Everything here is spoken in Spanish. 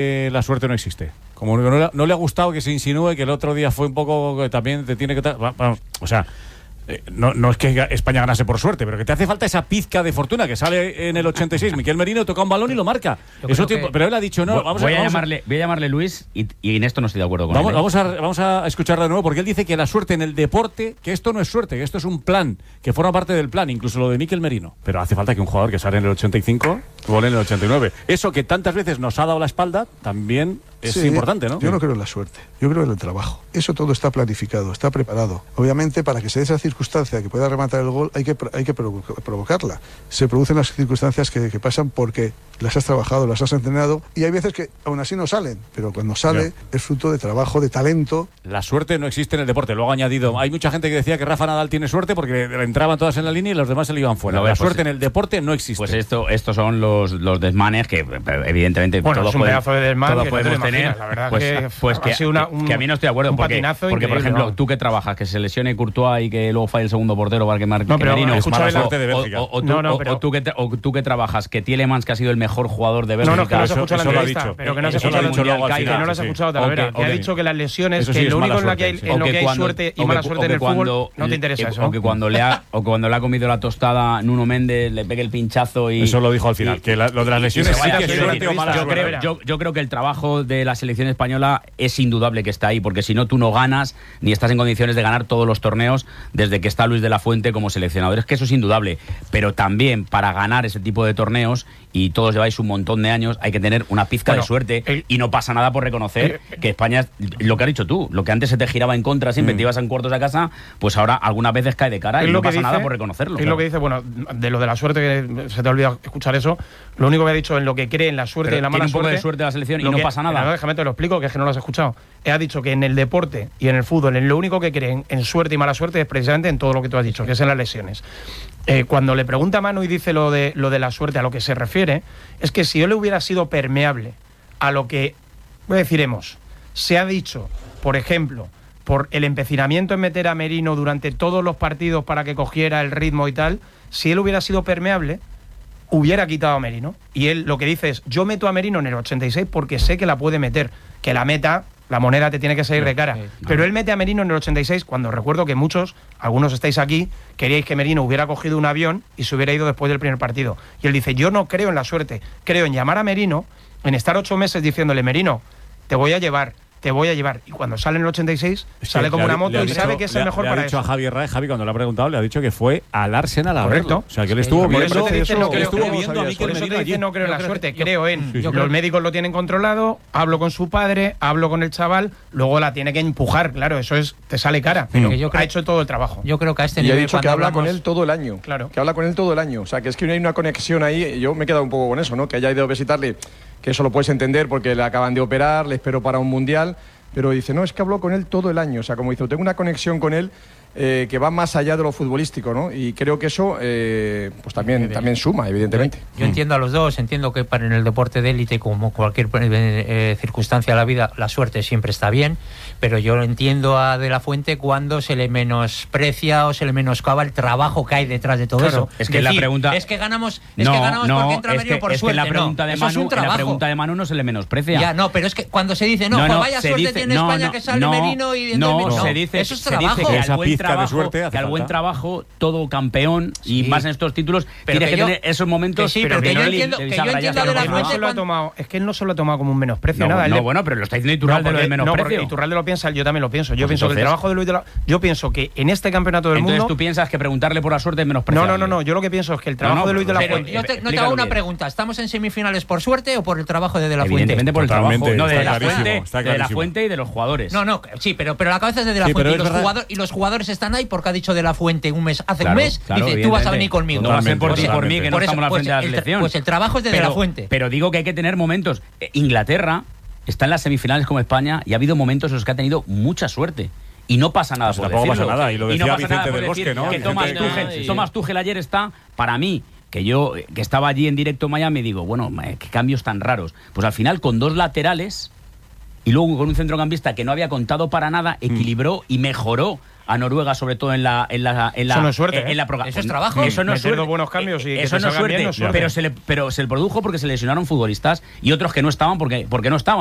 la suerte no existe. Como no le ha gustado que se insinúe que el otro día fue un poco que también te tiene que... o sea, no es que España ganase por suerte, pero que te hace falta esa pizca de fortuna que sale en el 86. Miquel Merino toca un balón y lo marca. Pero él ha dicho no. Voy a llamarle Luis y en esto no estoy de acuerdo con él. Vamos a escucharlo de nuevo, porque él dice que la suerte en el deporte, que esto no es suerte, que esto es un plan, que forma parte del plan, incluso lo de Miquel Merino. Pero hace falta que un jugador que sale en el 85 gole en el 89. Eso que tantas veces nos ha dado la espalda también es importante, ¿no? Yo no creo en la suerte, yo creo en el trabajo. Eso todo está planificado, está preparado. Obviamente, para que se dé esa circunstancia que pueda rematar el gol, hay que provocarla. Se producen las circunstancias que pasan porque las has trabajado, las has entrenado, y hay veces que aún así no salen, pero cuando sale es fruto de trabajo, de talento. La suerte no existe en el deporte. Luego ha añadido, hay mucha gente que decía que Rafa Nadal tiene suerte porque le entraban todas en la línea y los demás se le iban fuera. La suerte en el deporte no existe. Pues estos son los desmanes que evidentemente todos es un pedazo de desmán todos que podemos no te tener. La verdad que a mí no estoy de acuerdo porque por ejemplo, tú que trabajas, que se lesione Courtois y que luego falle el segundo portero para que marque Merino, o tú que trabajas, que Tielemans, que ha sido el mejor jugador de Bélgica. No, que no has escuchado la entrevista, pero que no has escuchado, Talavera, que ha dicho que las lesiones, que lo único en lo que hay suerte y mala suerte en el fútbol, no te interesa eso. O que cuando le ha comido la tostada Nuno Méndez, le pegue el pinchazo y... Eso lo dijo al final, que lo de las lesiones sí que es suerte o mala suerte. Yo creo que el trabajo de la selección española es indudable que está ahí, porque si no, tú no ganas ni estás en condiciones de ganar todos los torneos desde que está Luis de la Fuente como seleccionador. Es que eso es indudable, pero también para ganar ese tipo de torneos, y todos lleváis un montón de años, hay que tener una pizca de suerte, y no pasa nada por reconocer que España, lo que has dicho tú, lo que antes se te giraba en contra, siempre te ibas en cuartos a casa, pues ahora algunas veces cae de cara y no pasa nada por reconocerlo. Es lo que dice, bueno, de lo de la suerte, que se te ha olvidado escuchar eso, lo único que ha dicho en lo que cree en la suerte y en la mala suerte... un poco de suerte la selección y no pasa nada. Déjame te lo explico, que es que no lo has escuchado. Ha dicho que en el deporte y en el fútbol, en lo único que creen en suerte y mala suerte es precisamente en todo lo que tú has dicho, que es en las lesiones. Cuando le pregunta a Manu y dice lo de la suerte, a lo que se refiere, es que si él hubiera sido permeable a lo que, se ha dicho, por ejemplo, por el empecinamiento en meter a Merino durante todos los partidos para que cogiera el ritmo y tal, si él hubiera sido permeable, hubiera quitado a Merino. Y él lo que dice es, yo meto a Merino en el 86 porque sé que la puede meter, que la meta... La moneda te tiene que salir de cara. Pero él mete a Merino en el 86, cuando recuerdo que algunos estáis aquí, queríais que Merino hubiera cogido un avión y se hubiera ido después del primer partido. Y él dice, yo no creo en la suerte, creo en llamar a Merino, en estar 8 meses diciéndole, Merino, te voy a llevar. Y cuando sale en el 86, sale como una moto y sabe que es el mejor para eso. Le ha dicho a Javi Herrera, cuando le ha preguntado, le ha dicho que fue al Arsenal a verlo. O sea, que él estuvo viendo a Miquel Merino. No creo en la suerte, creo en... Los médicos lo tienen controlado, hablo con su padre, hablo con el chaval, luego la tiene que empujar, claro, eso te sale cara. Pero ha hecho todo el trabajo. Yo creo que a este nivel... Y ha dicho que habla con él todo el año. Claro. Que habla con él todo el año. O sea, que es que no hay una conexión ahí. Yo me he quedado un poco con eso, ¿no? Que haya ido a visitarle, que eso lo puedes entender porque le acaban de operar, le espero para un mundial... Pero dice, no, es que habló con él todo el año. O sea, como dice, tengo una conexión con él que va más allá de lo futbolístico, ¿no? Y creo que eso pues también suma, evidentemente. Yo entiendo a los dos, entiendo que en el deporte de élite, como cualquier circunstancia de la vida, la suerte siempre está bien, pero yo entiendo a De la Fuente cuando se le menosprecia o se le menoscaba el trabajo que hay detrás de todo eso. Es que la pregunta... Es que ganamos porque entra Merino por suerte. La pregunta de Manu no se le menosprecia. Ya, no, pero es que cuando se dice, vaya suerte tiene España que sale Merino y... se dice que al buen trabajo todo campeón y más en estos títulos tiene que tener esos momentos. Pero que yo entiendo De la Fuente es que él no se lo ha tomado como un menosprecio. Bueno, pero lo está diciendo Iturralde del menosprecio. No, Iturralde lo piensa, yo también lo pienso. Yo pienso que el trabajo de Luis de la... Yo pienso que en este campeonato del mundo... Entonces tú piensas que preguntarle por la suerte es menospreciable. No, yo lo que pienso es que el trabajo de Luis de la Fuente... Yo te hago una pregunta, ¿estamos en semifinales por suerte o por el trabajo de La Fuente? Evidentemente por el trabajo, no de la Fuente y de los jugadores. No, sí, pero la cabeza es de La Fuente y los jugadores están ahí porque ha dicho De la Fuente un mes dice, tú vas a venir conmigo. No va a ser por ti por mí, que no estamos a la frente de la selección. Pues el trabajo es de La Fuente. Pero digo que hay que tener momentos. Inglaterra está en las semifinales como España y ha habido momentos en los que ha tenido mucha suerte. Y no pasa nada por decirlo. Pasa nada. Y lo decía Vicente del Bosque, ¿no? Que Tomás Tuchel ayer está, para mí, que yo que estaba allí en directo en Miami, digo, bueno, qué cambios tan raros. Pues al final, con 2 laterales y luego con un centrocampista que no había contado para nada, equilibró y mejoró a Noruega, sobre todo en la Eso no es suerte, en la Eso es trabajo. Eso no es Meter suerte. buenos cambios y que eso te no es salgan suerte, bien, no es suerte. pero se le produjo porque se lesionaron futbolistas y otros que no estaban porque no estaban.